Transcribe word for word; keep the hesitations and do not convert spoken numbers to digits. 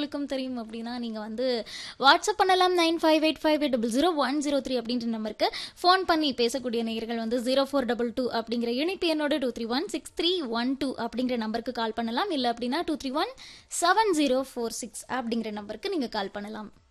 உங்களுக்கும் தெரியும் அப்படின்னா நீங்கள் வந்து வாட்ஸ்அப் பண்ணலாம். Nine five eight five eight double zero one zero three அப்படின்ற நம்பருக்கு ஃபோன் பண்ணி பேசக்கூடிய நேயர்கள் வந்து ஜீரோ ஃபோர் டபுள் டூ அப்படிங்கிற இணைப்பு என்னோட two three one six three one two அப்படிங்கிற நம்பருக்கு கால் பண்ணலாம். இல்லை அப்படின்னா two three one seven zero four six அப்படிங்கிற நம்பருக்கு நீங்கள் கால் பண்ணலாம்.